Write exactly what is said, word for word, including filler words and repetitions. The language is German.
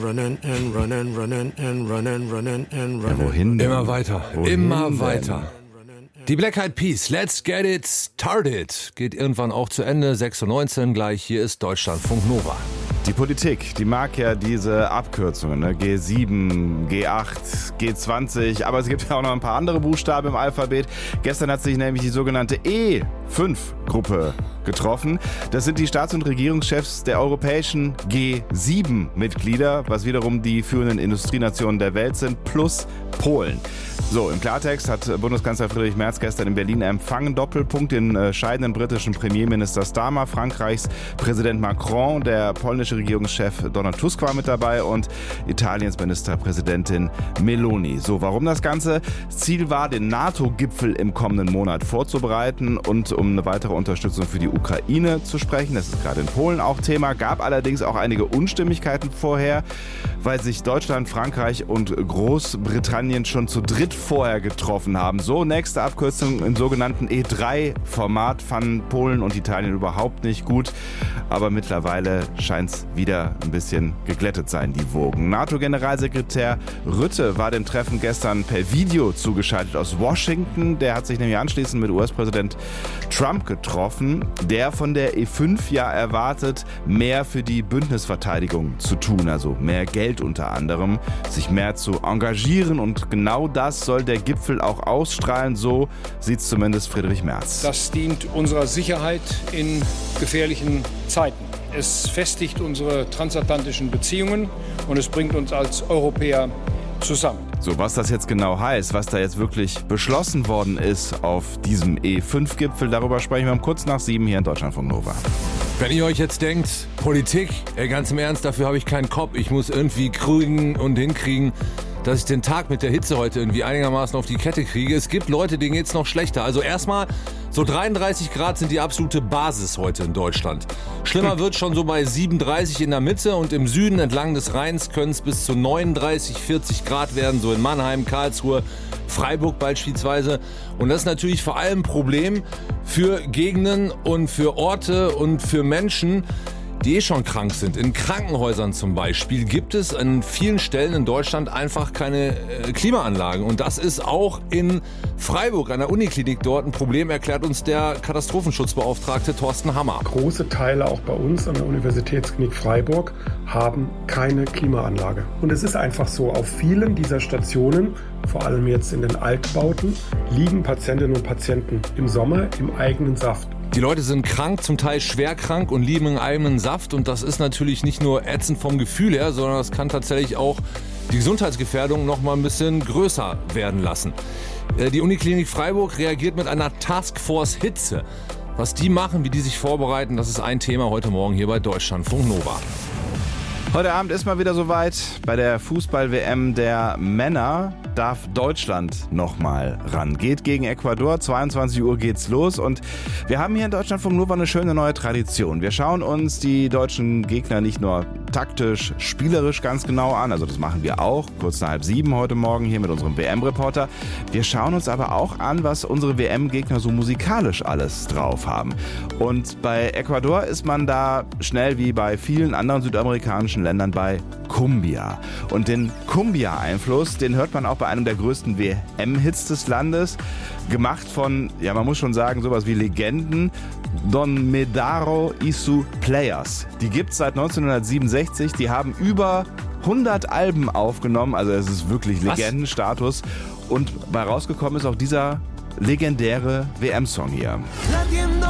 Running and running, running and running, running and running. Ja, wohin denn? Immer weiter, Wohin immer denn? weiter. Die Black Eyed Peas, Let's Get It Started, geht irgendwann auch zu Ende. sechs Uhr neunzehn gleich, hier ist Deutschlandfunk Nova. Die Politik, die mag ja diese Abkürzungen, ne? G sieben, G acht, G zwanzig, aber es gibt ja auch noch ein paar andere Buchstaben im Alphabet. Gestern hat sich nämlich die sogenannte E fünf Gruppe getroffen. Das sind die Staats- und Regierungschefs der europäischen G sieben Mitglieder, was wiederum die führenden Industrienationen der Welt sind, plus Polen. So, im Klartext hat Bundeskanzler Friedrich Merz gestern in Berlin empfangen. Doppelpunkt den äh, scheidenden britischen Premierminister Starmer, Frankreichs Präsident Macron, der polnische Regierungschef Donald Tusk war mit dabei und Italiens Ministerpräsidentin Meloni. So, warum das Ganze? Ziel war, den NATO-Gipfel im kommenden Monat vorzubereiten und um eine weitere Unterstützung für die Ukraine zu sprechen. Das ist gerade in Polen auch Thema. Gab allerdings auch einige Unstimmigkeiten vorher, weil sich Deutschland, Frankreich und Großbritannien schon zu dritt vorher getroffen haben. So, nächste Abkürzung im sogenannten E drei Format fanden Polen und Italien überhaupt nicht gut. Aber mittlerweile scheint es wieder ein bisschen geglättet sein, die Wogen. NATO-Generalsekretär Rutte war dem Treffen gestern per Video zugeschaltet aus Washington. Der hat sich nämlich anschließend mit U S-Präsident Trump getroffen, der von der E fünf ja erwartet, mehr für die Bündnisverteidigung zu tun, also mehr Geld unter anderem, sich mehr zu engagieren, und genau das soll der Gipfel auch ausstrahlen, so sieht es zumindest Friedrich Merz. Das dient unserer Sicherheit in gefährlichen Zeiten. Es festigt unsere transatlantischen Beziehungen und es bringt uns als Europäer zusammen. So, was das jetzt genau heißt, was da jetzt wirklich beschlossen worden ist auf diesem E fünf Gipfel, darüber sprechen wir um kurz nach sieben hier in Deutschlandfunk Nova. Wenn ihr euch jetzt denkt, Politik, ey, ganz im Ernst, dafür habe ich keinen Kopf. Ich muss irgendwie kriegen und hinkriegen, dass ich den Tag mit der Hitze heute irgendwie einigermaßen auf die Kette kriege. Es gibt Leute, denen geht's noch schlechter. Also erstmal, so dreiunddreißig Grad sind die absolute Basis heute in Deutschland. Schlimmer wird schon so bei siebenunddreißig in der Mitte, und im Süden entlang des Rheins können es bis zu neununddreißig, vierzig Grad werden, so in Mannheim, Karlsruhe, Freiburg beispielsweise. Und das ist natürlich vor allem ein Problem für Gegenden und für Orte und für Menschen, die eh schon krank sind. In Krankenhäusern zum Beispiel gibt es an vielen Stellen in Deutschland einfach keine äh, Klimaanlagen. Und das ist auch in Freiburg, an der Uniklinik dort, ein Problem, erklärt uns der Katastrophenschutzbeauftragte Thorsten Hammer. Große Teile auch bei uns an der Universitätsklinik Freiburg haben keine Klimaanlage. Und es ist einfach so, auf vielen dieser Stationen, vor allem jetzt in den Altbauten, liegen Patientinnen und Patienten im Sommer im eigenen Saft. Die Leute sind krank, zum Teil schwer krank und lieben einen eigenen Saft. Und das ist natürlich nicht nur ätzend vom Gefühl her, sondern das kann tatsächlich auch die Gesundheitsgefährdung noch mal ein bisschen größer werden lassen. Die Uniklinik Freiburg reagiert mit einer Taskforce Hitze. Was die machen, wie die sich vorbereiten, das ist ein Thema heute Morgen hier bei Deutschlandfunk Nova. Heute Abend ist mal wieder soweit. Bei der Fußball-W M der Männer darf Deutschland nochmal ran. Geht gegen Ecuador, zweiundzwanzig Uhr geht's los, und wir haben hier in Deutschlandfunk Nova eine schöne neue Tradition. Wir schauen uns die deutschen Gegner nicht nur taktisch, spielerisch ganz genau an, also das machen wir auch, kurz nach halb sieben heute Morgen hier mit unserem W M-Reporter. Wir schauen uns aber auch an, was unsere W M-Gegner so musikalisch alles drauf haben. Und bei Ecuador ist man da schnell wie bei vielen anderen südamerikanischen Ländern bei Cumbia. Und den Cumbia-Einfluss, den hört man auch bei einem der größten W M-Hits des Landes, gemacht von, ja, man muss schon sagen, sowas wie Legenden, Don Medaro y sus Players. Die gibt's seit neunzehnhundertsiebenundsechzig, die haben über hundert Alben aufgenommen, also es ist wirklich Legendenstatus. Und bei rausgekommen ist auch dieser legendäre W M-Song hier. Nadie